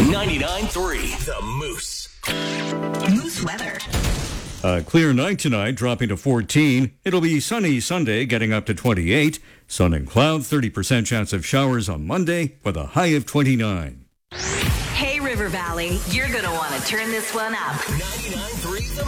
99.3 The Moose. Moose weather. A clear night tonight, dropping to 14. It'll be sunny Sunday, getting up to 28. Sun and cloud, 30% chance of showers on Monday with a high of 29. Hey, River Valley, you're going to want to turn this one up. 99.3 The